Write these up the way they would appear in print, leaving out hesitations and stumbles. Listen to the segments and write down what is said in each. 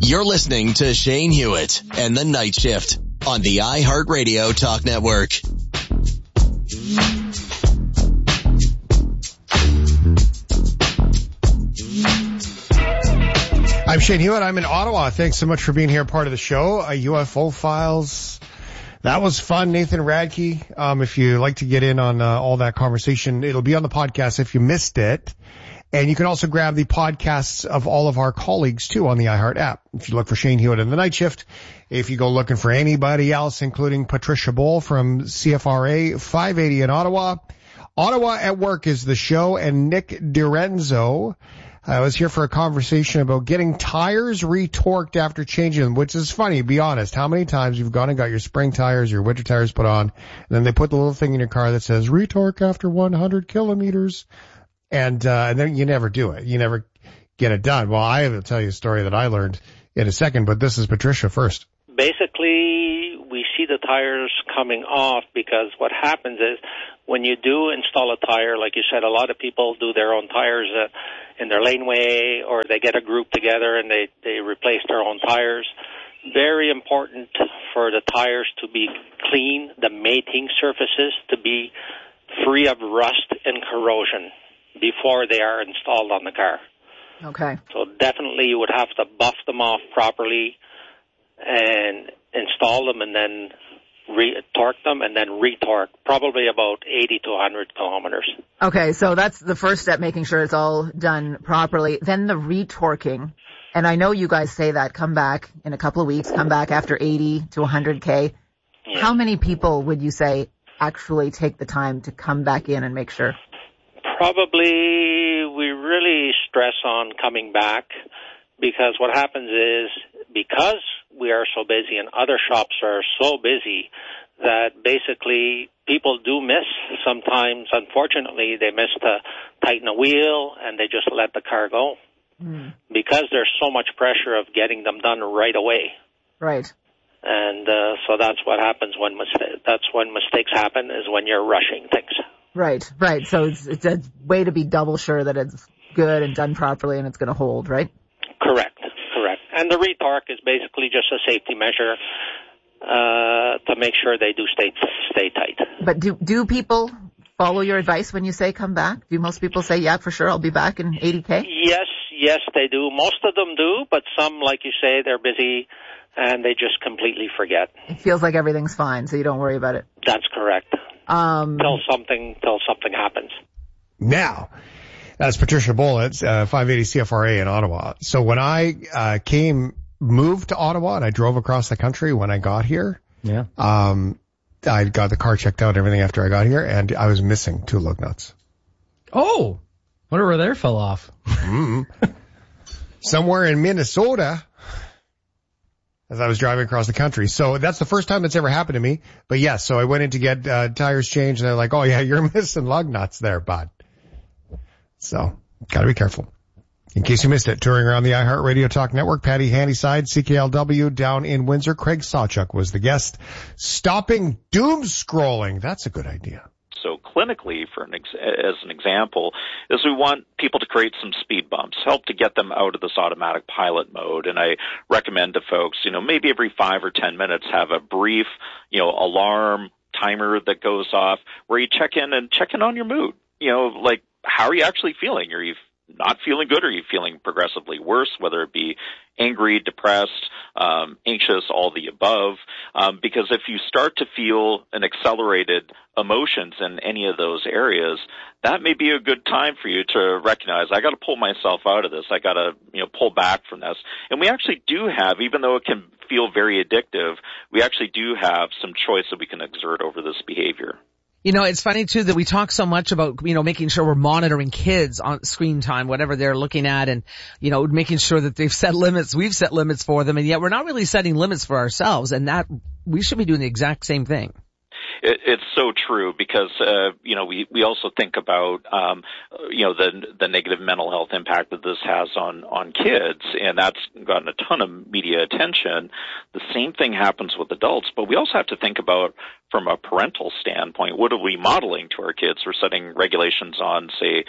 You're listening to Shane Hewitt and the Night Shift on the iHeartRadio Talk Network. I'm Shane Hewitt. I'm in Ottawa. Thanks so much for being here, part of the show. UFO Files. That was fun. Nathan Radke. If you like to get in on all that conversation, it'll be on the podcast if you missed it. And you can also grab the podcasts of all of our colleagues, too, on the iHeart app. If you look for Shane Hewitt and the Night Shift, if you go looking for anybody else, including Patricia Boll from CFRA 580 in Ottawa. Ottawa at Work is the show, and Nick DiRenzo was here for a conversation about getting tires retorqued after changing them, which is funny, be honest. How many times you've gone and got your spring tires, your winter tires put on, and then they put the little thing in your car that says, retorque after 100 kilometers. And then you never do it. You never get it done. Well, I will tell you a story that I learned in a second, but this is Patricia first. Basically, we see the tires coming off because what happens is when you do install a tire, like you said, a lot of people do their own tires in their laneway, or they get a group together and they replace their own tires. Very important for the tires to be clean, the mating surfaces to be free of rust and corrosion before they are installed on the car. Okay. So definitely you would have to buff them off properly and install them and then torque them and then retorque, probably about 80 to 100 kilometers. Okay, so that's the first step, making sure it's all done properly. Then the retorquing. And I know you guys say that, come back in a couple of weeks, come back after 80 to 100K. Yeah. How many people would you say actually take the time to come back in and make sure? Probably we really stress on coming back because what happens is because we are so busy and other shops are so busy that basically people do miss sometimes. Unfortunately, they miss to tighten a wheel and they just let the car go because there's so much pressure of getting them done right away. Right. And so that's what happens when mistakes happen, is when you're rushing things. Right. So it's a way to be double sure that it's good and done properly and it's going to hold, right? Correct. And the retorque is basically just a safety measure to make sure they do stay tight. But do people follow your advice when you say come back? Do most people say, yeah, for sure, I'll be back in 80K? Yes, they do. Most of them do, but some, like you say, they're busy and they just completely forget. It feels like everything's fine, so you don't worry about it. That's correct. Till something happens. Now, that's Patricia Boll at 580 CFRA in Ottawa. So when I moved to Ottawa and I drove across the country when I got here, I got the car checked out and everything after I got here, and I was missing 2 lug nuts. Oh, wonder where they fell off. Somewhere in Minnesota, as I was driving across the country. So that's the first time that's ever happened to me. But yes, so I went in to get tires changed, and they're like, oh yeah, you're missing lug nuts there, bud. So gotta be careful. In case you missed it, touring around the iHeartRadio Talk Network, Patty Handyside, CKLW down in Windsor. Craig Sawchuk was the guest. Stopping doom scrolling. That's a good idea. So clinically, as an example, is we want people to create some speed bumps, help to get them out of this automatic pilot mode. And I recommend to folks, maybe every 5 or 10 minutes have a brief, alarm timer that goes off where you check in on your mood. Like, how are you actually feeling? Are you not feeling good? Or are you feeling progressively worse, whether it be angry, depressed, anxious, all the above? Because if you start to feel an accelerated emotions in any of those areas, that may be a good time for you to recognize, I got to pull myself out of this. I got to, pull back from this. And we actually do have, even though it can feel very addictive, we actually do have some choice that we can exert over this behavior. It's funny, too, that we talk so much about, making sure we're monitoring kids on screen time, whatever they're looking at, and, making sure that they've set limits. We've set limits for them, and yet we're not really setting limits for ourselves, and that we should be doing the exact same thing. It's so true because, we also think about, the negative mental health impact that this has on kids, and that's gotten a ton of media attention. The same thing happens with adults, but we also have to think about, from a parental standpoint, what are we modeling to our kids? We're setting regulations on, say,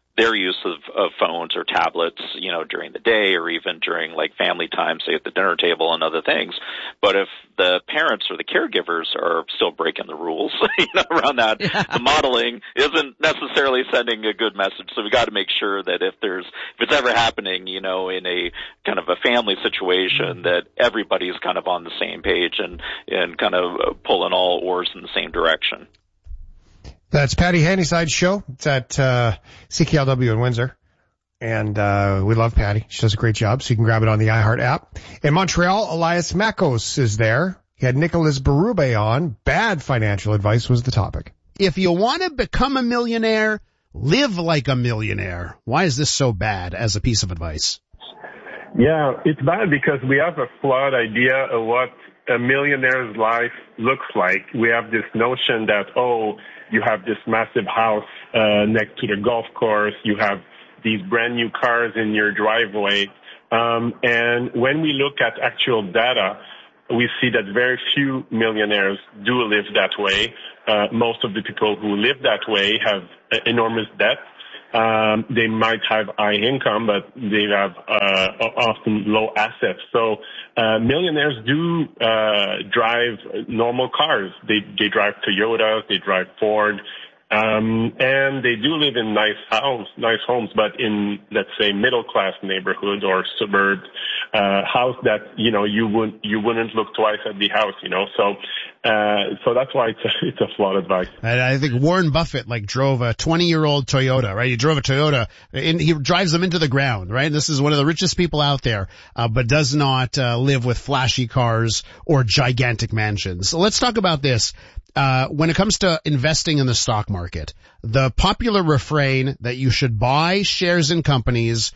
their use of phones or tablets, during the day or even during like family time, say at the dinner table and other things. But if the parents or the caregivers are still breaking the rules, around that, the modeling isn't necessarily sending a good message. So we got to make sure that if it's ever happening, in a kind of a family situation, that everybody's kind of on the same page and kind of pulling all oars in the same direction. That's Patty Handyside's show. It's at CKLW in Windsor. And we love Patty. She does a great job, so you can grab it on the iHeart app. In Montreal, Elias Makos is there. He had Nicholas Berube on. Bad financial advice was the topic. If you want to become a millionaire, live like a millionaire. Why is this so bad as a piece of advice? Yeah, it's bad because we have a flawed idea of what a millionaire's life looks like. We have this notion that, you have this massive house next to the golf course. You have these brand new cars in your driveway. And when we look at actual data, we see that very few millionaires do live that way. Most of the people who live that way have enormous debt. They might have high income, but they have often low assets. So millionaires do drive normal cars. They drive Toyotas, they drive Ford, and they do live in nice homes, but in, let's say, middle class neighborhood or suburbs, house that you wouldn't look twice at the house, So that's why it's a flawed advice. And I think Warren Buffett drove a 20-year-old Toyota, right? He drove a Toyota and he drives them into the ground, right? This is one of the richest people out there, but does not live with flashy cars or gigantic mansions. So let's talk about this. When it comes to investing in the stock market, the popular refrain that you should buy shares in companies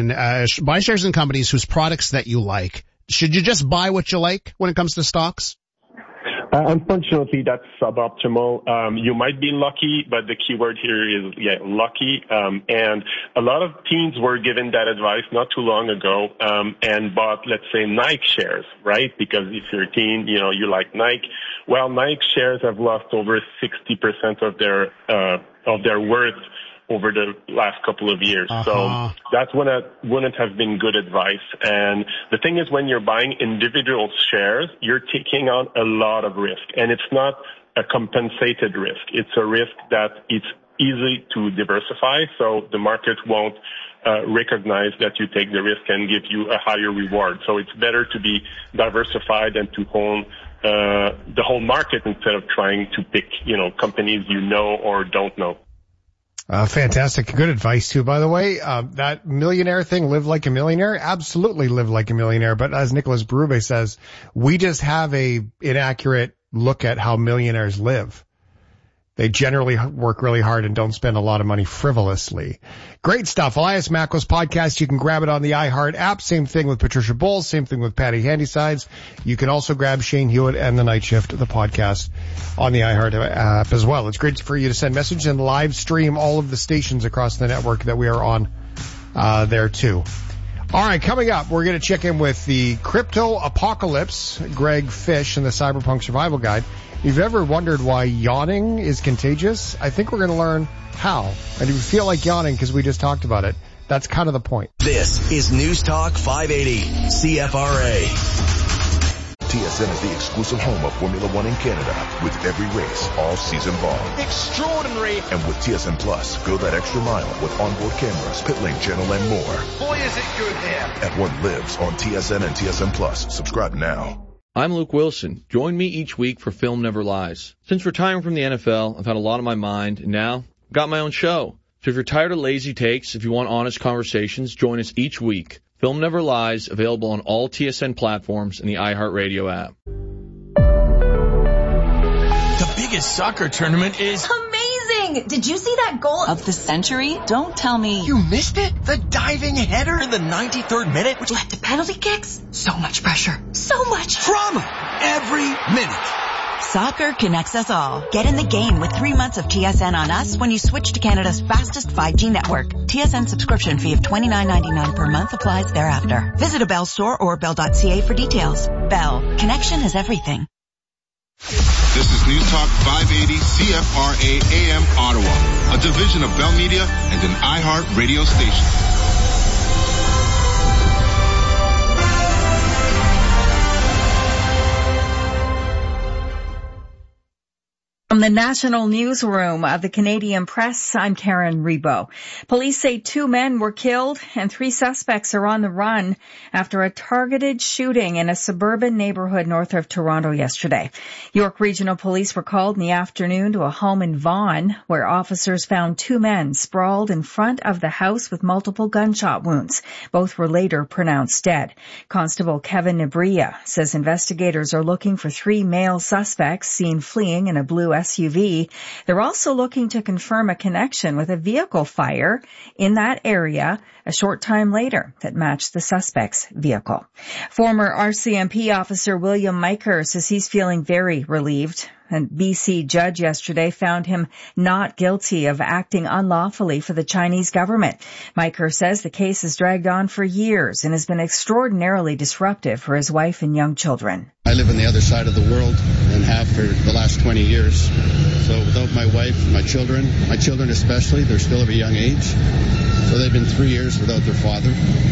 whose products that you like. Should you just buy what you like when it comes to stocks? Unfortunately, that's suboptimal. You might be lucky, but the key word here is, lucky. And a lot of teens were given that advice not too long ago, and bought, let's say, Nike shares, right? Because if you're a teen, you like Nike. Well, Nike shares have lost over 60% of their worth over the last couple of years. So that wouldn't have been good advice. And the thing is, when you're buying individual shares, you're taking on a lot of risk. And it's not a compensated risk. It's a risk that it's easy to diversify, so the market won't recognize that you take the risk and give you a higher reward. So it's better to be diversified and to own the whole market instead of trying to pick, companies or don't know. Fantastic. Good advice too, by the way. That millionaire thing, live like a millionaire, absolutely live like a millionaire. But as Nicholas Berube says, we just have a inaccurate look at how millionaires live. They generally work really hard and don't spend a lot of money frivolously. Great stuff. Elias Makos podcast. You can grab it on the iHeart app. Same thing with Patricia Bowles. Same thing with Patty Handysides. You can also grab Shane Hewitt and The Night Shift, the podcast, on the iHeart app as well. It's great for you to send messages and live stream all of the stations across the network that we are on there too. All right, coming up, we're going to check in with the Crypto Apocalypse, Greg Fish, and the Cyberpunk Survival Guide. If you've ever wondered why yawning is contagious, I think we're going to learn how. And if you feel like yawning because we just talked about it, that's kind of the point. This is News Talk 580, CFRA. TSN is the exclusive home of Formula One in Canada, with every race all season long. Extraordinary! And with TSN Plus, go that extra mile with onboard cameras, pit lane channel, and more. Boy, is it good here! F1 lives on TSN and TSN Plus. Subscribe now. I'm Luke Wilson. Join me each week for Film Never Lies. Since retiring from the NFL, I've had a lot on my mind, and now I've got my own show. So if you're tired of lazy takes, if you want honest conversations, join us each week. Film Never Lies, available on all TSN platforms and the iHeartRadio app. The biggest soccer tournament is amazing! Did you see that goal of the century? Don't tell me you missed it? The diving header in the 93rd minute, which led to penalty kicks? So much pressure. So much drama every minute. Soccer connects us all. Get in the game with 3 months of TSN on us when you switch to Canada's fastest 5G network. TSN subscription fee of $29.99 per month applies thereafter. Visit a Bell store or bell.ca for details. Bell. Connection is everything. This is News Talk 580 CFRA AM Ottawa, a division of Bell Media and an iHeart radio station. From the National Newsroom of the Canadian Press, I'm Karen Rebo. Police say 2 men were killed and 3 suspects are on the run after a targeted shooting in a suburban neighborhood north of Toronto yesterday. York Regional Police were called in the afternoon to a home in Vaughan where officers found 2 men sprawled in front of the house with multiple gunshot wounds. Both were later pronounced dead. Constable Kevin Nabria says investigators are looking for 3 male suspects seen fleeing in a blue SUV. They're also looking to confirm a connection with a vehicle fire in that area a short time later that matched the suspect's vehicle. Former RCMP officer William Miker says he's feeling very relieved. A BC judge yesterday found him not guilty of acting unlawfully for the Chinese government. Miker says the case has dragged on for years and has been extraordinarily disruptive for his wife and young children. I live on the other side of the world and have for the last 20 years. So without my wife, my children especially, they're still of a young age. So they've been 3 years without their father.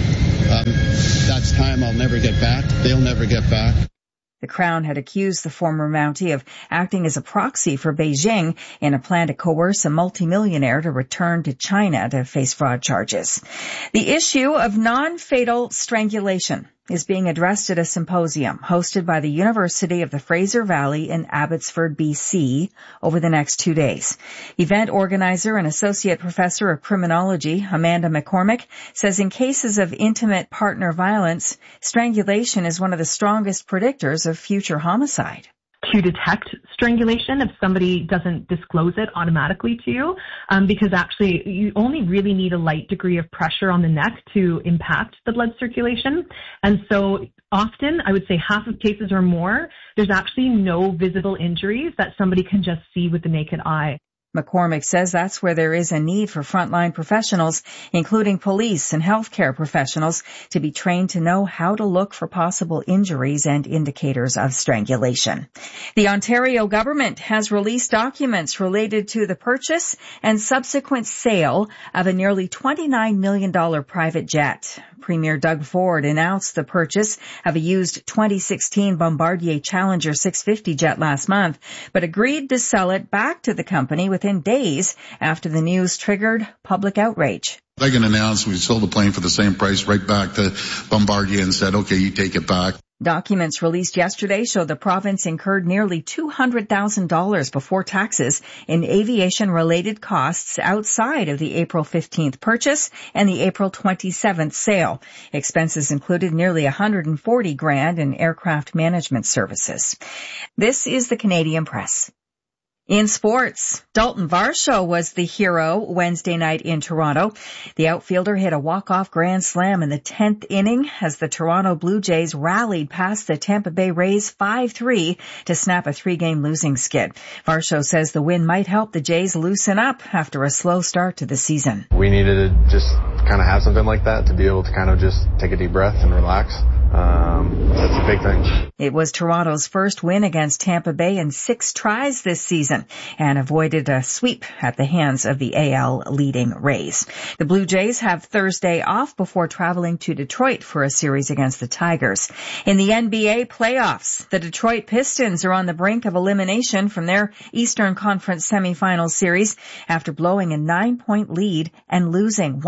That's time I'll never get back. They'll never get back. The Crown had accused the former Mountie of acting as a proxy for Beijing in a plan to coerce a multimillionaire to return to China to face fraud charges. The issue of non-fatal strangulation is being addressed at a symposium hosted by the University of the Fraser Valley in Abbotsford, BC, over the next 2 days. Event organizer and associate professor of criminology, Amanda McCormick, says in cases of intimate partner violence, strangulation is one of the strongest predictors of future homicide. To detect strangulation if somebody doesn't disclose it automatically to you, because actually you only really need a light degree of pressure on the neck to impact the blood circulation. And so often, I would say half of cases or more, there's actually no visible injuries that somebody can just see with the naked eye. McCormick says that's where there is a need for frontline professionals, including police and healthcare professionals, to be trained to know how to look for possible injuries and indicators of strangulation. The Ontario government has released documents related to the purchase and subsequent sale of a nearly $29 million private jet. Premier Doug Ford announced the purchase of a used 2016 Bombardier Challenger 650 jet last month, but agreed to sell it back to the company within days after the news triggered public outrage. I can announce we sold the plane for the same price right back to Bombardier and said, okay, you take it back. Documents released yesterday show the province incurred nearly $200,000 before taxes in aviation-related costs outside of the April 15th purchase and the April 27th sale. Expenses included nearly $140,000 in aircraft management services. This is the Canadian Press. In sports, Dalton Varsho was the hero Wednesday night in Toronto. The outfielder hit a walk-off grand slam in the 10th inning as the Toronto Blue Jays rallied past the Tampa Bay Rays 5-3 to snap a 3-game losing skid. Varsho says the win might help the Jays loosen up after a slow start to the season. We needed to just kind of have something like that to be able to kind of just take a deep breath and relax. That's a big thing. It was Toronto's first win against Tampa Bay in 6 tries this season and avoided a sweep at the hands of the AL leading Rays. The Blue Jays have Thursday off before traveling to Detroit for a series against the Tigers. In the NBA playoffs, the Detroit Pistons are on the brink of elimination from their Eastern Conference semifinal series after blowing a 9-point lead and losing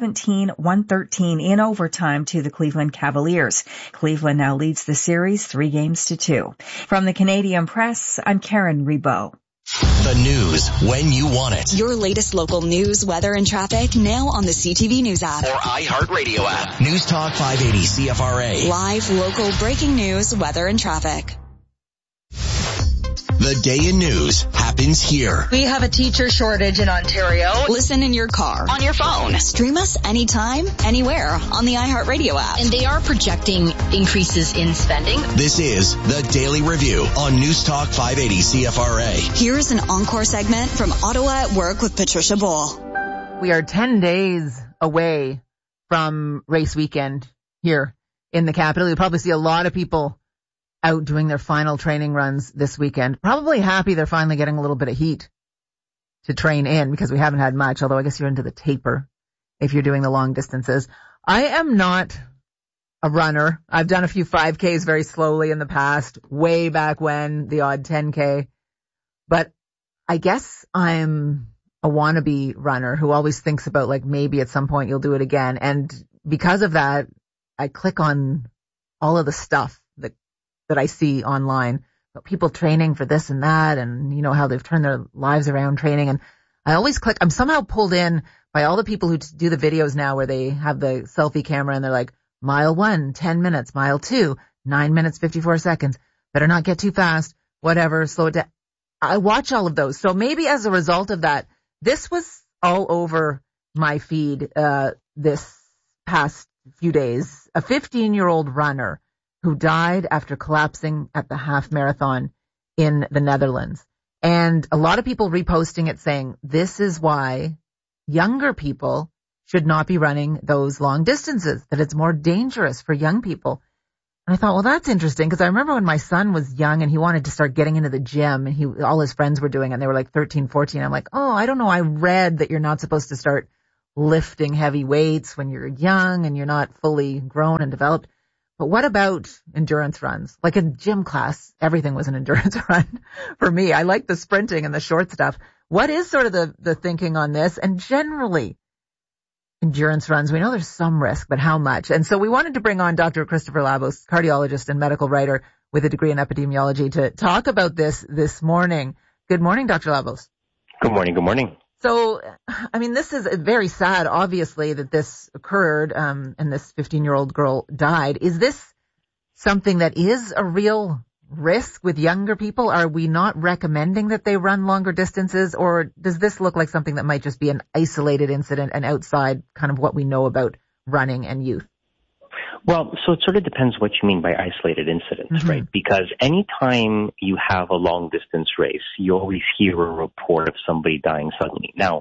117-113 in overtime to the Cleveland Cavaliers. Cleveland now leads the series 3-2. From the Canadian Press, I'm Karen Rebo. The news when you want it. Your latest local news, weather, and traffic now on the CTV News app. Or iHeartRadio app. News Talk 580 CFRA. Live, local, breaking news, weather, and traffic. The day in news happens here. We have a teacher shortage in Ontario. Listen in your car, on your phone. Stream us anytime, anywhere on the iHeartRadio app. And they are projecting increases in spending. This is the Daily Review on News Talk 580 CFRA. Here's an encore segment from Ottawa at Work with Patricia Bull. We are 10 days away from race weekend here in the capital. You'll probably see a lot of people out doing their final training runs this weekend. Probably happy they're finally getting a little bit of heat to train in because we haven't had much, although I guess you're into the taper if you're doing the long distances. I am not a runner. I've done a few 5Ks very slowly in the past, way back when, the odd 10K. But I guess I'm a wannabe runner who always thinks about like maybe at some point you'll do it again. And because of that, I click on all of the stuff that I see online, people training for this and that, and you know how they've turned their lives around training. And I always click. I'm somehow pulled in by all the people who do the videos now where they have the selfie camera and they're like, mile 1, 10 minutes, mile 2, 9 minutes, 54 seconds. Better not get too fast. Whatever, slow it down. I watch all of those. So maybe as a result of that, this was all over my feed this past few days. A 15-year-old runner who died after collapsing at the half marathon in the Netherlands. And a lot of people reposting it saying, this is why younger people should not be running those long distances, that it's more dangerous for young people. And I thought, well, that's interesting because I remember when my son was young and he wanted to start getting into the gym and all his friends were doing it and they were like 13, 14. I'm like, oh, I don't know. I read that you're not supposed to start lifting heavy weights when you're young and you're not fully grown and developed. But what about endurance runs? Like in gym class, everything was an endurance run for me. I like the sprinting and the short stuff. What is sort of the thinking on this? And generally, endurance runs, we know there's some risk, but how much? And so we wanted to bring on Dr. Christopher Labos, cardiologist and medical writer with a degree in epidemiology, to talk about this morning. Good morning, Dr. Labos. Good morning. Good morning. So, I mean, this is very sad, obviously, that this occurred, and this 15-year-old girl died. Is this something that is a real risk with younger people? Are we not recommending that they run longer distances, or does this look like something that might just be an isolated incident and outside kind of what we know about running and youth? Well, so it sort of depends what you mean by isolated incidents, right? Because anytime you have a long distance race, you always hear a report of somebody dying suddenly. Now,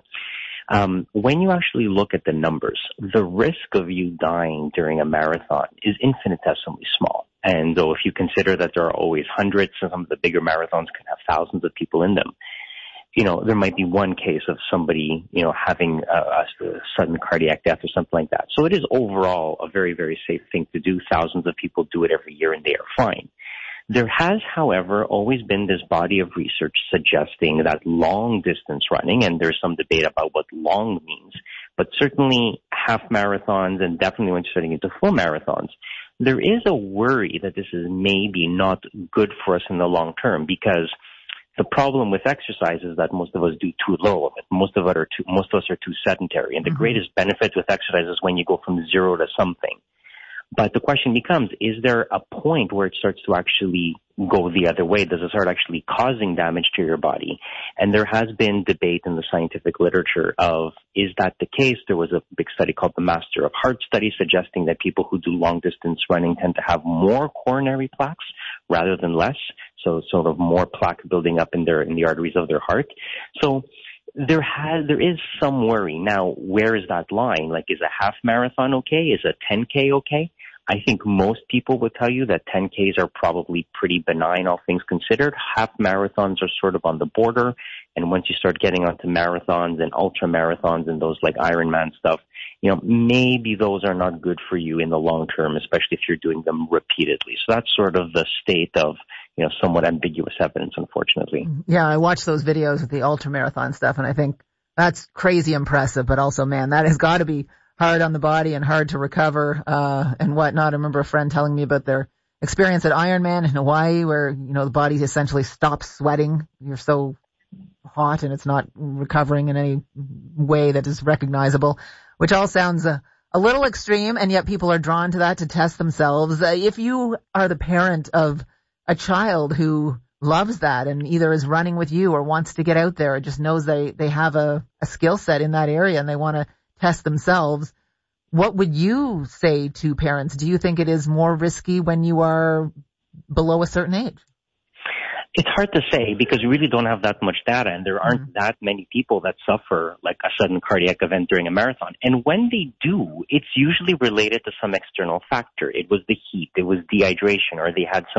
when you actually look at the numbers, the risk of you dying during a marathon is infinitesimally small. And though if you consider that there are always hundreds, and some of the bigger marathons can have thousands of people in them, you know, there might be one case of somebody, you know, having a sudden cardiac death or something like that. So it is overall a very, very safe thing to do. Thousands of people do it every year and they are fine. There has, however, always been this body of research suggesting that long distance running, and there's some debate about what long means, but certainly half marathons and definitely when you're starting into full marathons, there is a worry that this is maybe not good for us in the long term, because the problem with exercise is that most of us do too little of it. Most of us are too sedentary. And the greatest benefit with exercise is when you go from zero to something. But the question becomes, is there a point where it starts to actually go the other way? Does it start actually causing damage to your body? And there has been debate in the scientific literature of, is that the case? There was a big study called the Master of Heart study suggesting that people who do long distance running tend to have more coronary plaques rather than less. So sort of more plaque building up in the arteries of their heart. So there is some worry. Now, where is that line? Like, is a half marathon okay? Is a 10K okay? I think most people would tell you that 10Ks are probably pretty benign, all things considered. Half marathons are sort of on the border. And once you start getting onto marathons and ultra marathons and those like Ironman stuff, you know, maybe those are not good for you in the long term, especially if you're doing them repeatedly. So that's sort of the state of, you know, somewhat ambiguous evidence, unfortunately. Yeah, I watched those videos with the ultra marathon stuff, and I think that's crazy impressive, but also, man, that has got to be hard on the body and hard to recover, and whatnot. I remember a friend telling me about their experience at Ironman in Hawaii where, you know, the body essentially stops sweating. You're so hot and it's not recovering in any way that is recognizable, which all sounds a little extreme, and yet people are drawn to that to test themselves. If you are the parent of a child who loves that and either is running with you or wants to get out there or just knows they have a skill set in that area and they want to test themselves, what would you say to parents? Do you think it is more risky when you are below a certain age? It's hard to say because we really don't have that much data, and there aren't that many people that suffer like a sudden cardiac event during a marathon. And when they do, it's usually related to some external factor. It was the heat, it was dehydration, or they had some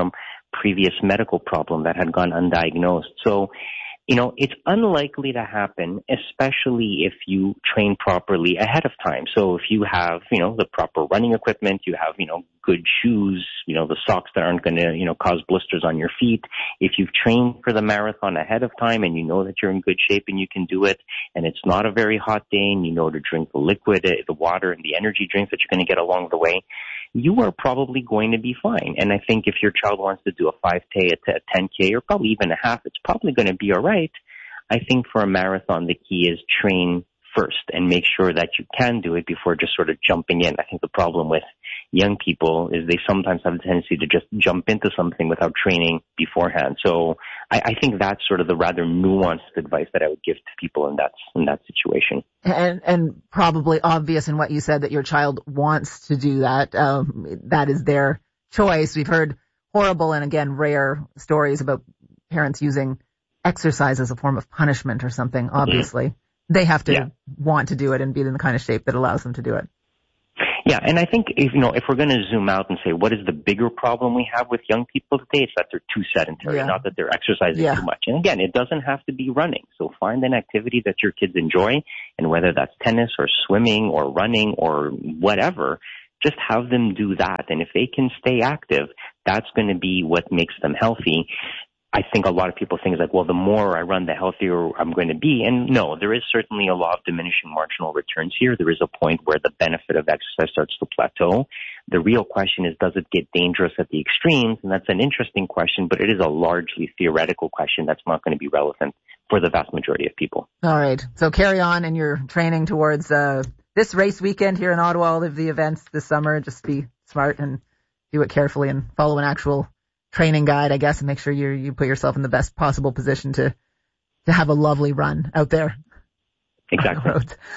previous medical problem that had gone undiagnosed. So, it's unlikely to happen, especially if you train properly ahead of time. So if you have, the proper running equipment, you have, good shoes, the socks that aren't going to, cause blisters on your feet. If you've trained for the marathon ahead of time and you know that you're in good shape and you can do it, and it's not a very hot day and you know to drink the liquid, the water and the energy drinks that you're going to get along the way, you are probably going to be fine. And I think if your child wants to do a 5K, a 10K, or probably even a half, it's probably going to be all right. I think for a marathon, the key is train first and make sure that you can do it before just sort of jumping in. I think the problem with young people is they sometimes have a tendency to just jump into something without training beforehand. So I think that's sort of the rather nuanced advice that I would give to people in that situation. And probably obvious in what you said that your child wants to do that. That is their choice. We've heard horrible and, again, rare stories about parents using exercise as a form of punishment or something. Obviously, they have to want to do it and be in the kind of shape that allows them to do it. Yeah, and I think if we're going to zoom out and say what is the bigger problem we have with young people today, it's that they're too sedentary, not that they're exercising too much. And again, it doesn't have to be running. So find an activity that your kids enjoy, and whether that's tennis or swimming or running or whatever, just have them do that. And if they can stay active, that's going to be what makes them healthy. I think a lot of people think like, well, the more I run, the healthier I'm going to be. And no, there is certainly a law of diminishing marginal returns here. There is a point where the benefit of exercise starts to plateau. The real question is, does it get dangerous at the extremes? And that's an interesting question, but it is a largely theoretical question that's not going to be relevant for the vast majority of people. All right. So carry on in your training towards this race weekend here in Ottawa, all of the events this summer. Just be smart and do it carefully and follow an actual training guide, I guess, and make sure you put yourself in the best possible position to have a lovely run out there. Exactly.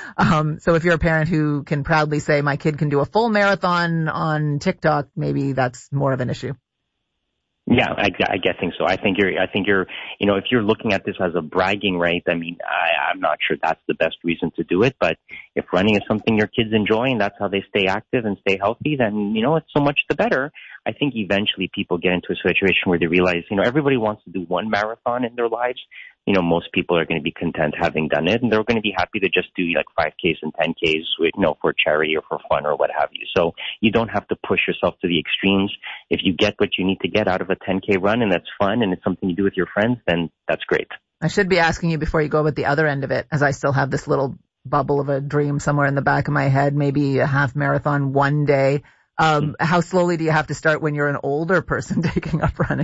So if you're a parent who can proudly say, my kid can do a full marathon on TikTok, maybe that's more of an issue. Yeah, I think so. I think you're, if you're looking at this as a bragging right, I mean, I'm not sure that's the best reason to do it, but if running is something your kids enjoy and that's how they stay active and stay healthy, then, it's so much the better. I think eventually people get into a situation where they realize, everybody wants to do one marathon in their lives. Most people are going to be content having done it, and they're going to be happy to just do like 5Ks and 10Ks, for charity or for fun or what have you. So you don't have to push yourself to the extremes. If you get what you need to get out of a 10K run and that's fun and it's something you do with your friends, then that's great. I should be asking you before you go about the other end of it, as I still have this little bubble of a dream somewhere in the back of my head, maybe a half marathon one day. How slowly do you have to start when you're an older person taking up running?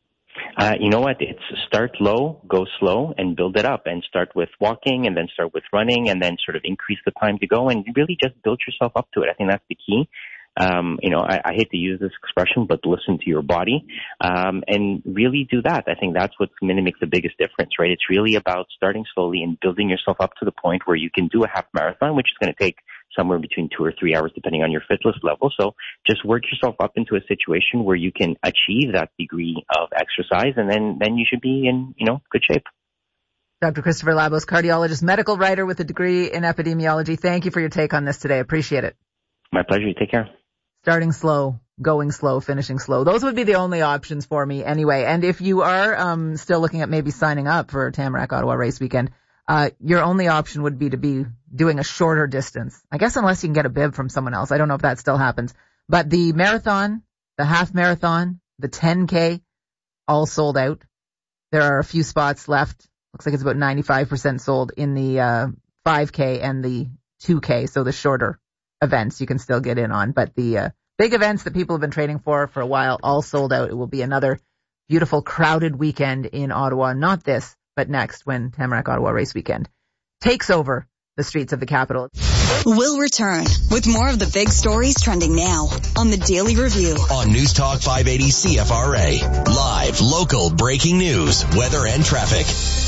You know what? It's start low, go slow, and build it up. And start with walking, and then start with running, and then sort of increase the time to go, and really just build yourself up to it. I think that's the key. I hate to use this expression, but listen to your body, and really do that. I think that's what's going to make the biggest difference, right? It's really about starting slowly and building yourself up to the point where you can do a half marathon, which is going to take somewhere between 2 or 3 hours, depending on your fitness level. So just work yourself up into a situation where you can achieve that degree of exercise, and then you should be in, good shape. Dr. Christopher Labos, cardiologist, medical writer with a degree in epidemiology. Thank you for your take on this today. Appreciate it. My pleasure. Take care. Starting slow, going slow, finishing slow. Those would be the only options for me anyway. And if you are still looking at maybe signing up for Tamarack Ottawa Race Weekend, your only option would be to be doing a shorter distance. I guess unless you can get a bib from someone else. I don't know if that still happens. But the marathon, the half marathon, the 10K, all sold out. There are a few spots left. Looks like it's about 95% sold in the 5K and the 2K, so the shorter events you can still get in on. But the big events that people have been training for a while, all sold out. It will be another beautiful, crowded weekend in Ottawa. Not this, but next, when Tamarack Ottawa Race Weekend takes over the streets of the capital. We'll return with more of the big stories trending now on the Daily Review. On News Talk 580 CFRA. Live, local, breaking news, weather, and traffic.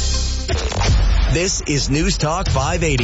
This is News Talk 580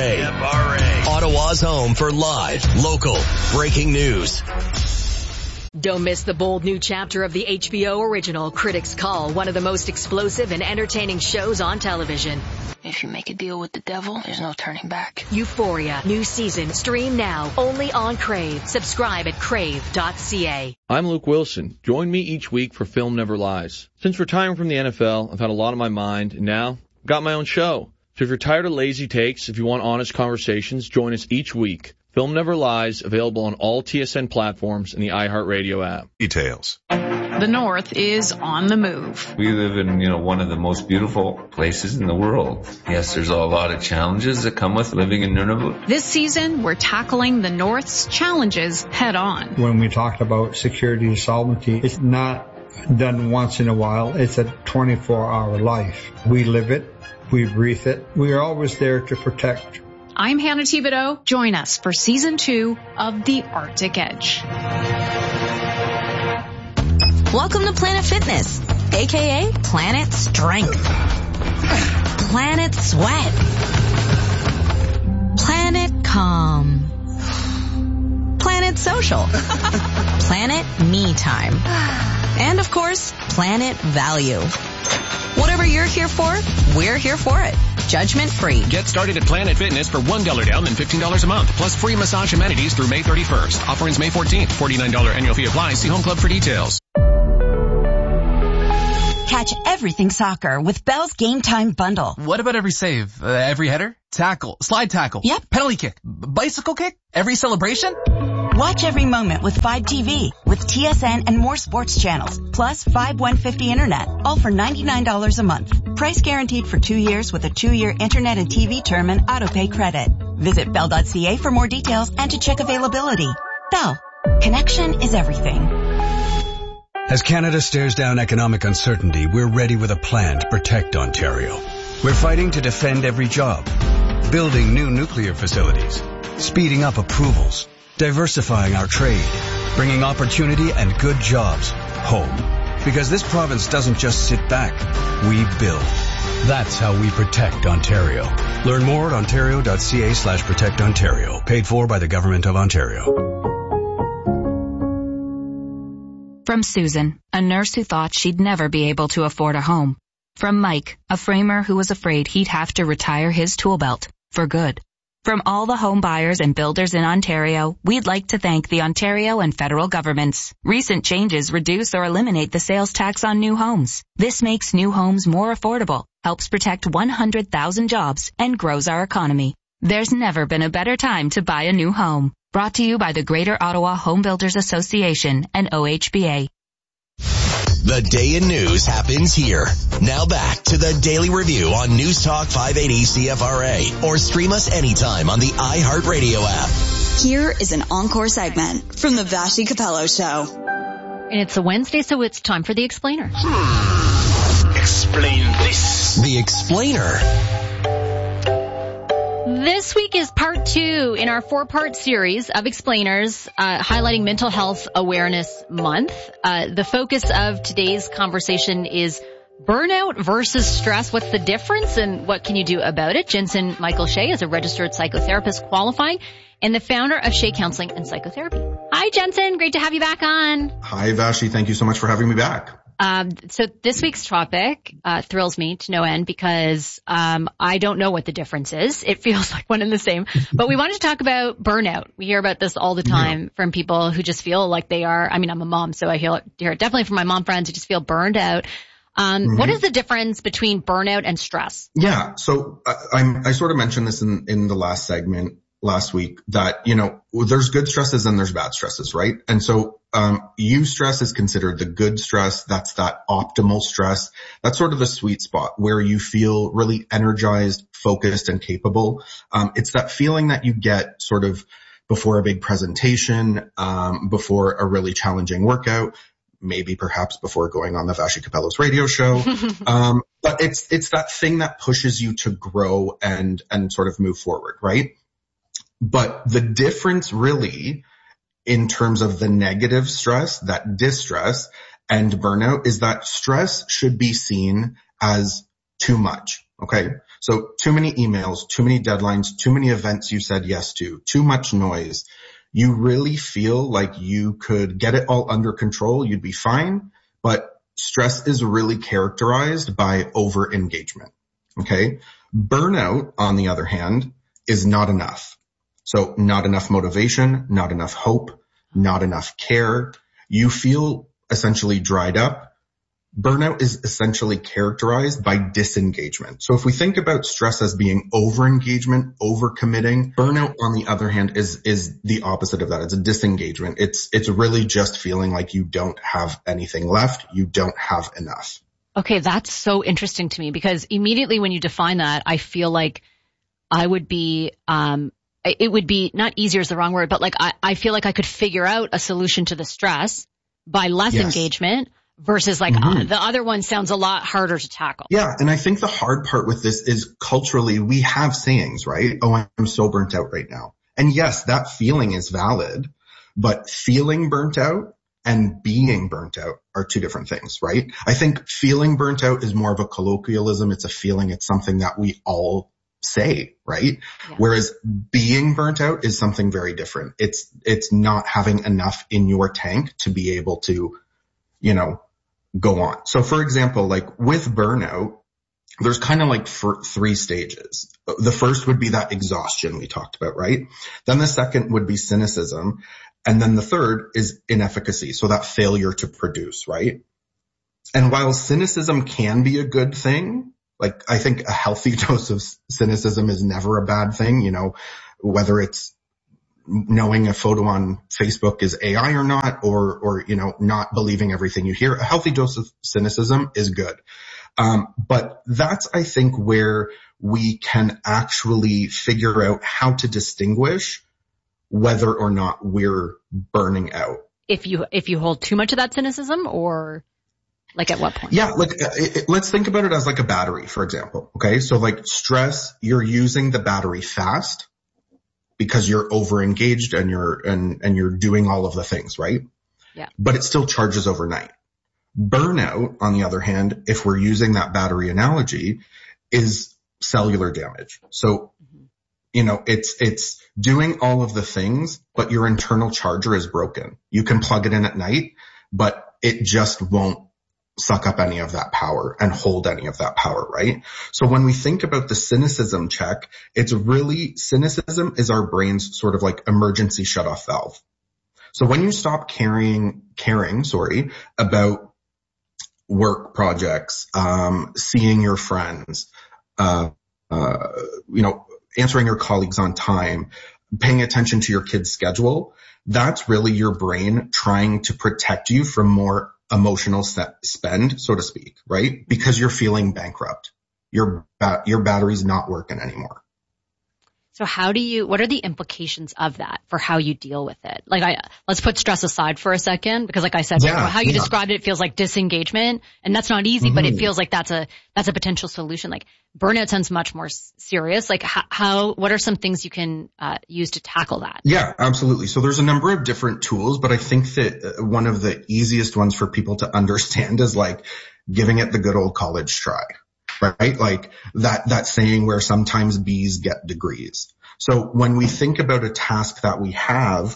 CFRA. Ottawa's home for live, local, breaking news. Don't miss the bold new chapter of the HBO original Critics Call, one of the most explosive and entertaining shows on television. If you make a deal with the devil, there's no turning back. Euphoria, new season, stream now, only on Crave. Subscribe at crave.ca. I'm Luke Wilson. Join me each week for Film Never Lies. Since retiring from the NFL, I've had a lot on my mind, and now I've got my own show. So if you're tired of lazy takes, if you want honest conversations, join us each week. Film Never Lies, available on all TSN platforms and the iHeartRadio app. Details. The North is on the move. We live in, one of the most beautiful places in the world. Yes, there's a lot of challenges that come with living in Nunavut. This season, we're tackling the North's challenges head on. When we talk about security and sovereignty, it's not done once in a while. It's a 24-hour life. We live it. We breathe it. We are always there to protect. I'm Hannah Thibodeau. Join us for Season 2 of The Arctic Edge. Welcome to Planet Fitness, aka Planet Strength, Planet Sweat, Planet Calm, Planet Social, Planet Me Time, and of course, Planet Value. Whatever you're here for, we're here for it. Judgment free. Get started at Planet Fitness for $1 down and $15 a month, plus free massage amenities through May 31st. Offer ends May 14th. $49 annual fee applies. See Home Club for details. Catch everything soccer with Bell's Game Time Bundle. What about every save? Every header? Tackle? Slide tackle? Yep. Penalty kick? Bicycle kick? Every celebration? Watch every moment with 5 TV with TSN and more sports channels, plus 5150 internet, all for $99 a month. Price guaranteed for 2 years with a 2-year internet and TV term and autopay credit. Visit bell.ca for more details and to check availability. Bell. Connection is everything. As Canada stares down economic uncertainty, we're ready with a plan to protect Ontario. We're fighting to defend every job, building new nuclear facilities, speeding up approvals, diversifying our trade, bringing opportunity and good jobs home. Because this province doesn't just sit back, we build. That's how we protect Ontario. Learn more at ontario.ca/protectontario. Paid for by the Government of Ontario. From Susan, a nurse who thought she'd never be able to afford a home. From Mike, a framer who was afraid he'd have to retire his tool belt for good. From all the home buyers and builders in Ontario, we'd like to thank the Ontario and federal governments. Recent changes reduce or eliminate the sales tax on new homes. This makes new homes more affordable, helps protect 100,000 jobs, and grows our economy. There's never been a better time to buy a new home. Brought to you by the Greater Ottawa Home Builders Association and OHBA. The day in news happens here. Now back to the Daily Review on News Talk 580 CFRA, or stream us anytime on the iHeartRadio app. Here is an encore segment from the Vashi Capello Show. And it's a Wednesday, so it's time for the Explainer. Explain this. The Explainer. This week is part 2 in our 4-part series of explainers highlighting Mental Health Awareness Month. The focus of today's conversation is burnout versus stress. What's the difference and what can you do about it? Jensen Michael Shea is a registered psychotherapist qualifying and the founder of Shea Counseling and Psychotherapy. Hi, Jensen. Great to have you back on. Hi, Vashi. Thank you so much for having me back. So this week's topic thrills me to no end because I don't know what the difference is. It feels like one and the same. But we wanted to talk about burnout. We hear about this all the time from people who just feel like they are. I mean, I'm a mom, so I hear it definitely from my mom friends who just feel burned out. What is the difference between burnout and stress? Yeah. So I sort of mentioned this in the last segment last week that, there's good stresses and there's bad stresses, right? And so eustress is considered the good stress. That's that optimal stress. That's sort of the sweet spot where you feel really energized, focused, and capable. It's that feeling that you get sort of before a big presentation, before a really challenging workout, maybe perhaps before going on the Vashi Capello's radio show. But it's that thing that pushes you to grow and sort of move forward, right? But the difference really in terms of the negative stress, that distress and burnout, is that stress should be seen as too much. Okay. So too many emails, too many deadlines, too many events you said yes to, too much noise. you really feel like you could get it all under control, you'd be fine. But stress is really characterized by over-engagement. Okay. Burnout, on the other hand, is not enough. So not enough motivation, not enough hope, not enough care. You feel essentially dried up. Burnout is essentially characterized by disengagement. So if we think about stress as being over-engagement, over-committing, burnout, on the other hand, is the opposite of that. It's a disengagement. It's really just feeling like you don't have anything left. You don't have enough. Okay, that's so interesting to me, because immediately when you define that, I feel like I would be, it would be, not easier is the wrong word, but like I feel like I could figure out a solution to the stress by less engagement. Versus like the other one sounds a lot harder to tackle. Yeah. And I think the hard part with this is culturally we have sayings, right? Oh, I'm so burnt out right now. And yes, that feeling is valid, but feeling burnt out and being burnt out are two different things, right? I think feeling burnt out is more of a colloquialism. It's a feeling. It's something that we all say, right? Yeah. Whereas being burnt out is something very different. It's not having enough in your tank to be able to, go on. So for example, like with burnout, there's kind of like three stages. The first would be that exhaustion we talked about, right? Then the second would be cynicism. And then the third is inefficacy. So that failure to produce, right? And while cynicism can be a good thing, like I think a healthy dose of cynicism is never a bad thing, whether it's knowing a photo on Facebook is AI or not, or not believing everything you hear. A healthy dose of cynicism is good. But that's, I think, where we can actually figure out how to distinguish whether or not we're burning out. If you hold too much of that cynicism, or like at what point? Yeah, let's think about it as like a battery, for example. Okay. So like stress, you're using the battery fast, because you're over engaged and you're doing all of the things, right? Yeah. But it still charges overnight. Burnout, on the other hand, if we're using that battery analogy, is cellular damage. So, it's doing all of the things, but your internal charger is broken. You can plug it in at night, but it just won't suck up any of that power and hold any of that power, right? So when we think about the cynicism check, it's really, cynicism is our brain's sort of like emergency shutoff valve. So when you stop caring about work projects, seeing your friends, answering your colleagues on time, paying attention to your kid's schedule, that's really your brain trying to protect you from more emotional spend, so to speak, right? Because you're feeling bankrupt. Your battery's not working anymore. So what are the implications of that for how you deal with it? Like let's put stress aside for a second, because like I said, how you described it feels like disengagement, and that's not easy, but it feels like that's a potential solution. Like burnout sounds much more serious. Like what are some things you can use to tackle that? Yeah, absolutely. So there's a number of different tools, but I think that one of the easiest ones for people to understand is like giving it the good old college try. Right? Like that saying where sometimes B's get degrees. So when we think about a task that we have,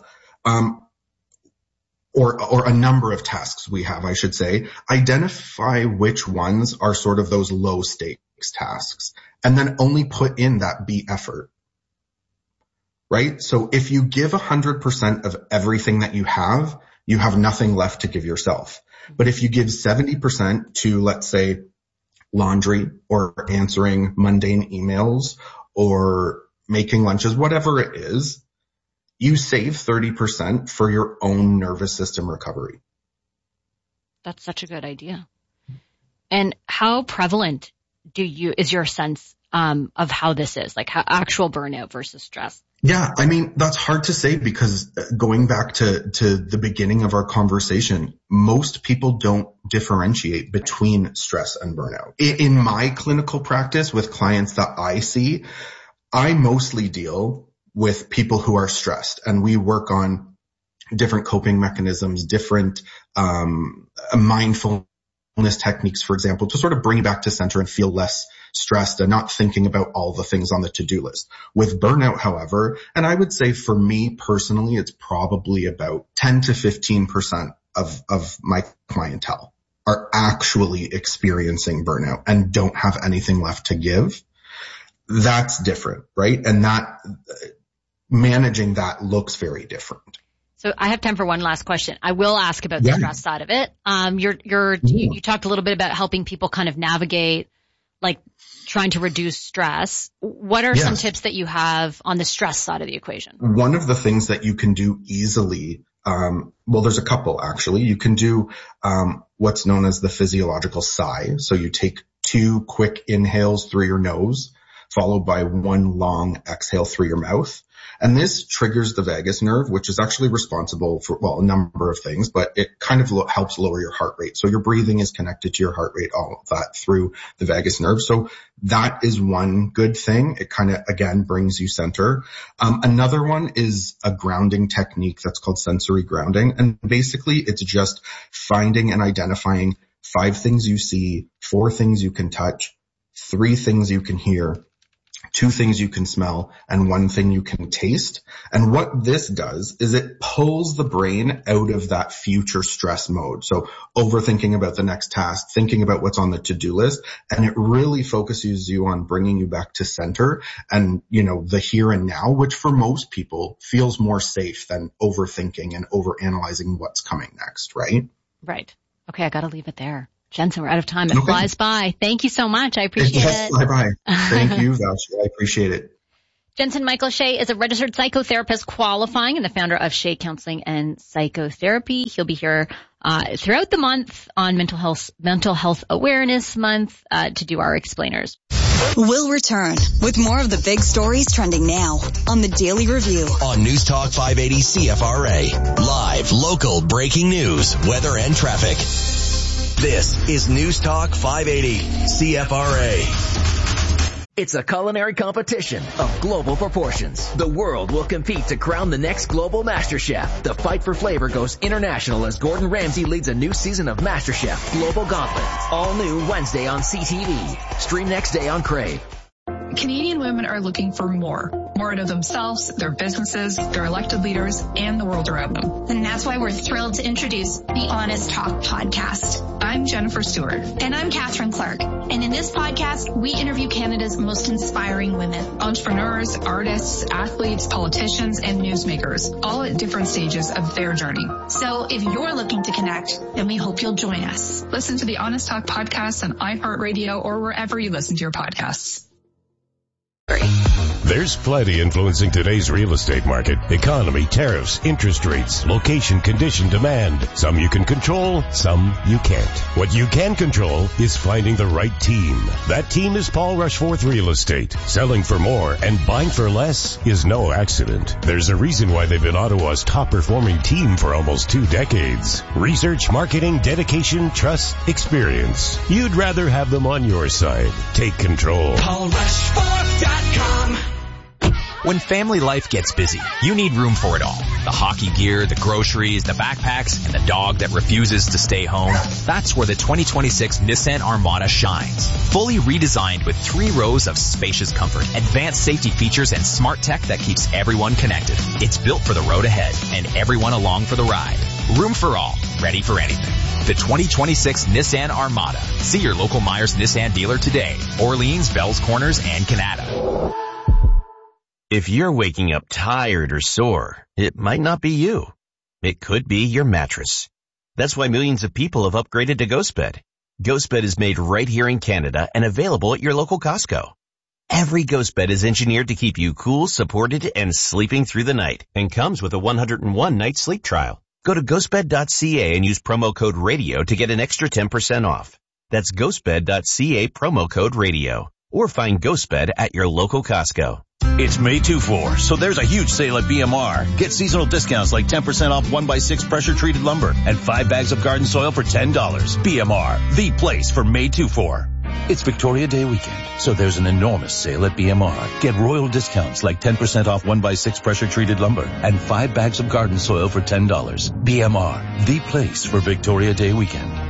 or a number of tasks we have, I should say, identify which ones are sort of those low stakes tasks, and then only put in that B effort. Right? So if you give 100% of everything that you have nothing left to give yourself. But if you give 70% to, let's say, laundry or answering mundane emails or making lunches, whatever it is, you save 30% for your own nervous system recovery. That's such a good idea. And how prevalent is your sense of how this is, like how actual burnout versus stress? Yeah, I mean, that's hard to say, because going back to the beginning of our conversation, most people don't differentiate between stress and burnout. In my clinical practice with clients that I see, I mostly deal with people who are stressed, and we work on different coping mechanisms, different mindfulness mindfulness techniques, for example, to sort of bring you back to center and feel less stressed and not thinking about all the things on the to-do list. With burnout, however, and I would say for me personally, it's probably about 10 to 15% of my clientele are actually experiencing burnout and don't have anything left to give. That's different, right? And that managing that looks very different. So I have time for one last question. I will ask about the stress side of it. You talked a little bit about helping people kind of navigate, like trying to reduce stress. What are some tips that you have on the stress side of the equation? One of the things that you can do easily, there's a couple actually. You can do what's known as the physiological sigh. So you take 2 quick inhales through your nose, followed by 1 long exhale through your mouth. And this triggers the vagus nerve, which is actually responsible for, a number of things, but it kind of helps lower your heart rate. So your breathing is connected to your heart rate, all of that through the vagus nerve. So that is one good thing. It kind of, again, brings you center. Another one is a grounding technique that's called sensory grounding. And basically it's just finding and identifying 5 things you see, 4 things you can touch, 3 things you can hear, 2 things you can smell, and 1 thing you can taste. And what this does is it pulls the brain out of that future stress mode. So overthinking about the next task, thinking about what's on the to-do list, and it really focuses you on bringing you back to center and, the here and now, which for most people feels more safe than overthinking and overanalyzing what's coming next, right? Right. Okay, I got to leave it there. Jensen, we're out of time. It flies by. Thank you so much. I appreciate it. Bye-bye. Thank you, Vashi. I appreciate it. Jensen Michael Shea is a registered psychotherapist qualifying and the founder of Shea Counseling and Psychotherapy. He'll be here throughout the month on Mental Health Awareness Month to do our explainers. We'll return with more of the big stories trending now on the Daily Review. On News Talk 580 CFRA. Live, local, breaking news, weather, and traffic. This is News Talk 580 CFRA. It's a culinary competition of global proportions. The world will compete to crown the next global MasterChef. The fight for flavor goes international as Gordon Ramsay leads a new season of MasterChef Global Gauntlet. All new Wednesday on CTV. Stream next day on Crave. Canadian women are looking for more out of themselves, their businesses, their elected leaders, and the world around them. And that's why we're thrilled to introduce the Honest Talk podcast. I'm Jennifer Stewart. And I'm Catherine Clark. And in this podcast, we interview Canada's most inspiring women. Entrepreneurs, artists, athletes, politicians, and newsmakers, all at different stages of their journey. So if you're looking to connect, then we hope you'll join us. Listen to the Honest Talk podcast on iHeartRadio or wherever you listen to your podcasts. There's plenty influencing today's real estate market. Economy, tariffs, interest rates, location, condition, demand. Some you can control, some you can't. What you can control is finding the right team. That team is Paul Rushforth Real Estate. Selling for more and buying for less is no accident. There's a reason why they've been Ottawa's top performing team for almost 2 decades. Research, marketing, dedication, trust, experience. You'd rather have them on your side. Take control. PaulRushforth.com. When family life gets busy, you need room for it all. The hockey gear, the groceries, the backpacks, and the dog that refuses to stay home. That's where the 2026 Nissan Armada shines. Fully redesigned with 3 rows of spacious comfort, advanced safety features, and smart tech that keeps everyone connected. It's built for the road ahead and everyone along for the ride. Room for all, ready for anything. The 2026 Nissan Armada. See your local Myers Nissan dealer today. Orleans, Bells Corners, and Canada. If you're waking up tired or sore, it might not be you. It could be your mattress. That's why millions of people have upgraded to GhostBed. GhostBed is made right here in Canada and available at your local Costco. Every GhostBed is engineered to keep you cool, supported, and sleeping through the night, and comes with a 101-night sleep trial. Go to ghostbed.ca and use promo code RADIO to get an extra 10% off. That's ghostbed.ca promo code RADIO. Or find GhostBed at your local Costco. It's May 2-4, so there's a huge sale at BMR. Get seasonal discounts like 10% off 1x6 pressure-treated lumber and 5 bags of garden soil for $10. BMR, the place for May 2-4. It's Victoria Day weekend, so there's an enormous sale at BMR. Get royal discounts like 10% off 1x6 pressure-treated lumber and 5 bags of garden soil for $10. BMR, the place for Victoria Day weekend.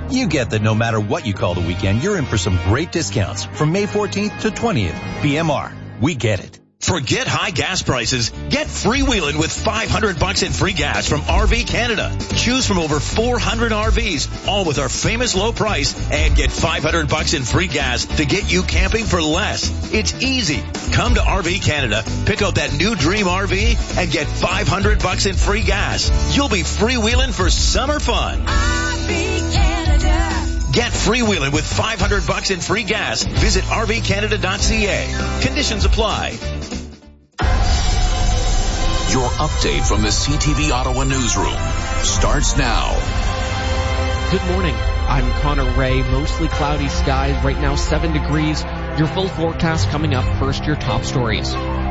You get that no matter what you call the weekend, you're in for some great discounts from May 14th to 20th. BMR, we get it. Forget high gas prices. Get freewheeling with $500 in free gas from RV Canada. Choose from over 400 RVs, all with our famous low price, and get $500 in free gas to get you camping for less. It's easy. Come to RV Canada, pick out that new dream RV, and get $500 in free gas. You'll be freewheeling for summer fun. RV Canada. Get freewheeling with $500 in free gas. Visit rvcanada.ca. Conditions apply. Your update from the CTV Ottawa newsroom starts now. Good morning. I'm Connor Ray. Mostly cloudy skies. Right now 7 degrees. Your full forecast coming up. First, your top stories.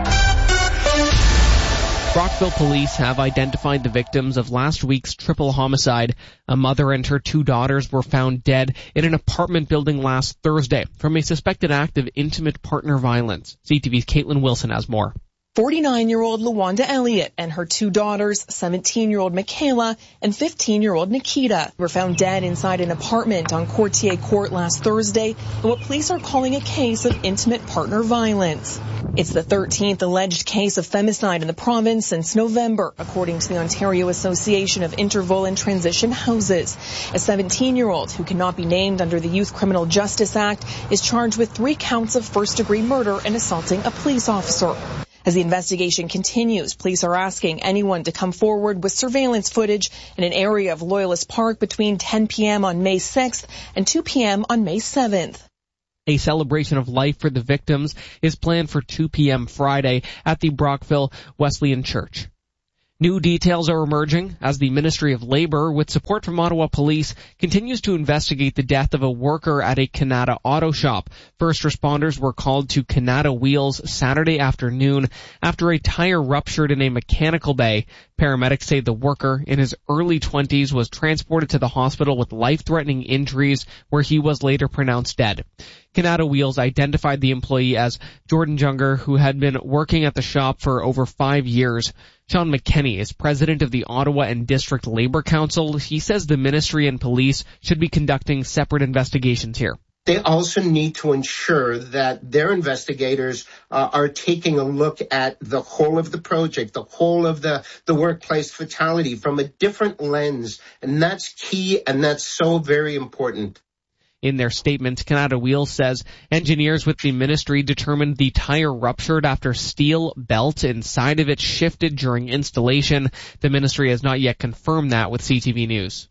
Brockville police have identified the victims of last week's triple homicide. A mother and her 2 daughters were found dead in an apartment building last Thursday from a suspected act of intimate partner violence. CTV's Caitlin Wilson has more. 49-year-old LaWanda Elliott and her 2 daughters, 17-year-old Michaela and 15-year-old Nikita, were found dead inside an apartment on Courtier Court last Thursday in what police are calling a case of intimate partner violence. It's the 13th alleged case of femicide in the province since November, according to the Ontario Association of Interval and Transition Houses. A 17-year-old who cannot be named under the Youth Criminal Justice Act is charged with 3 counts of first-degree murder and assaulting a police officer. As the investigation continues, police are asking anyone to come forward with surveillance footage in an area of Loyalist Park between 10 p.m. on May 6th and 2 p.m. on May 7th. A celebration of life for the victims is planned for 2 p.m. Friday at the Brockville Wesleyan Church. New details are emerging as the Ministry of Labour, with support from Ottawa Police, continues to investigate the death of a worker at a Canada auto shop. First responders were called to Canada Wheels Saturday afternoon after a tire ruptured in a mechanical bay. Paramedics say the worker, in his early 20s, was transported to the hospital with life-threatening injuries, where he was later pronounced dead. Canada Wheels identified the employee as Jordan Junger, who had been working at the shop for over 5 years. Sean McKenney is president of the Ottawa and District Labour Council. He says the ministry and police should be conducting separate investigations here. They also need to ensure that their investigators are taking a look at the whole of the project, the whole of the workplace fatality from a different lens. And that's key, and that's so very important. In their statement, Canada Wheels says engineers with the ministry determined the tire ruptured after steel belt inside of it shifted during installation. The ministry has not yet confirmed that with CTV News.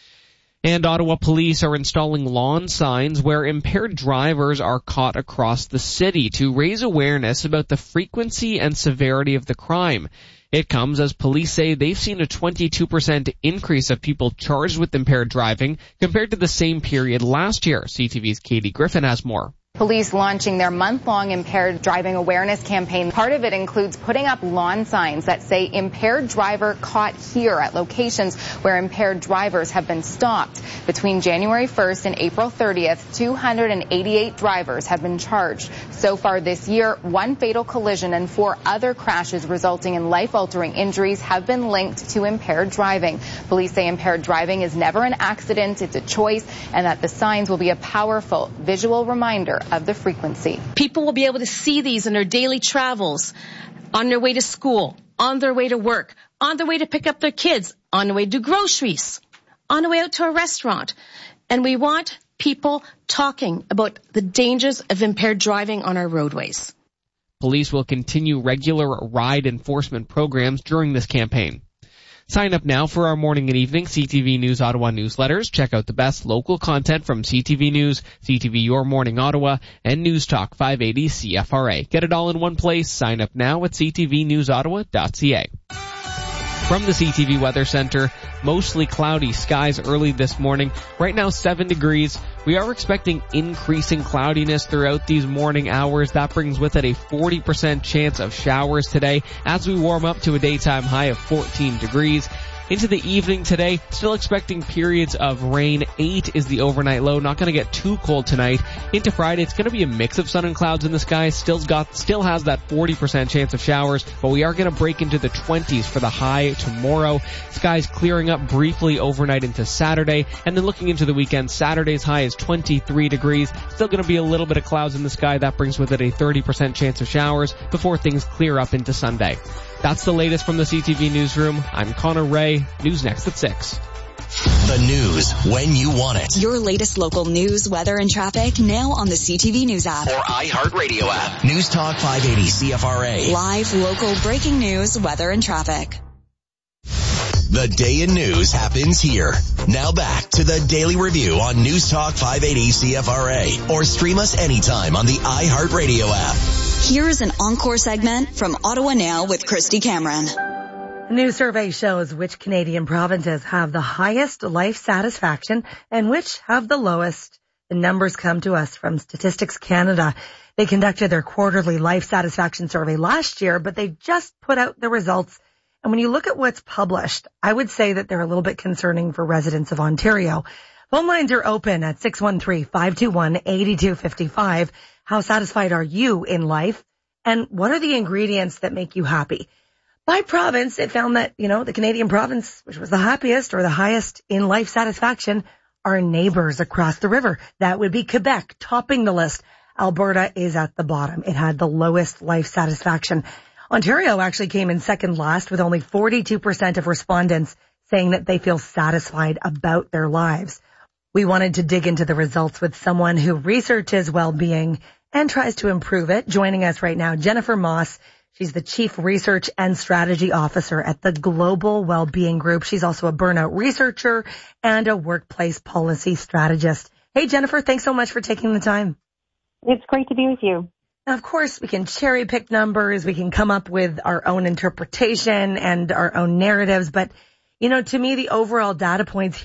And Ottawa police are installing lawn signs where impaired drivers are caught across the city to raise awareness about the frequency and severity of the crime. It comes as police say they've seen a 22% increase of people charged with impaired driving compared to the same period last year. CTV's Katie Griffin has more. Police launching their month-long impaired driving awareness campaign. Part of it includes putting up lawn signs that say impaired driver caught here at locations where impaired drivers have been stopped. Between January 1st and April 30th, 288 drivers have been charged. So far this year, 1 fatal collision and 4 other crashes resulting in life-altering injuries have been linked to impaired driving. Police say impaired driving is never an accident, it's a choice, and that the signs will be a powerful visual reminder of the frequency. People will be able to see these in their daily travels, on their way to school, on their way to work, on their way to pick up their kids, on their way to do groceries, on their way out to a restaurant. And we want people talking about the dangers of impaired driving on our roadways. Police will continue regular ride enforcement programs during this campaign. Sign up now for our morning and evening CTV News Ottawa newsletters. Check out the best local content from CTV News, CTV Your Morning Ottawa, and News Talk 580 CFRA. Get it all in one place. Sign up now at ctvnewsottawa.ca. From the CTV Weather Center, mostly cloudy skies early this morning. Right now 7 degrees. We are expecting increasing cloudiness throughout these morning hours. That brings with it a 40% chance of showers today as we warm up to a daytime high of 14 degrees. Into the evening today, still expecting periods of rain. 8 is the overnight low. Not going to get too cold tonight. Into Friday, it's going to be a mix of sun and clouds in the sky. Still has that 40% chance of showers, but we are going to break into the 20s for the high tomorrow. Skies clearing up briefly overnight into Saturday, and then looking into the weekend, Saturday's high is 23 degrees. Still going to be a little bit of clouds in the sky. That brings with it a 30% chance of showers before things clear up into Sunday. That's the latest from the CTV Newsroom. I'm Connor Ray. News next at 6. The news when you want it. Your latest local news, weather, and traffic now on the CTV News app. Or iHeartRadio app. News Talk 580 CFRA. Live, local, breaking news, weather, and traffic. The day in news happens here. Now back to the Daily Review on News Talk 580 CFRA. Or stream us anytime on the iHeartRadio app. Here's an encore segment from Ottawa Now with Christy Cameron. A new survey shows which Canadian provinces have the highest life satisfaction and which have the lowest. The numbers come to us from Statistics Canada. They conducted their quarterly life satisfaction survey last year, but they just put out the results. And when you look at what's published, I would say that they're a little bit concerning for residents of Ontario. Phone lines are open at 613-521-8255. How satisfied are you in life? And what are the ingredients that make you happy? By province, it found that, the Canadian province, which was the happiest or the highest in life satisfaction, are neighbors across the river. That would be Quebec, topping the list. Alberta is at the bottom. It had the lowest life satisfaction. Ontario actually came in second last with only 42% of respondents saying that they feel satisfied about their lives. We wanted to dig into the results with someone who researches well-being and tries to improve it. Joining us right now, Jennifer Moss. She's the Chief Research and Strategy Officer at the Global Wellbeing Group. She's also a burnout researcher and a workplace policy strategist. Hey, Jennifer, thanks so much for taking the time. It's great to be with you. Now, of course, we can cherry pick numbers. We can come up with our own interpretation and our own narratives. But, to me, the overall data points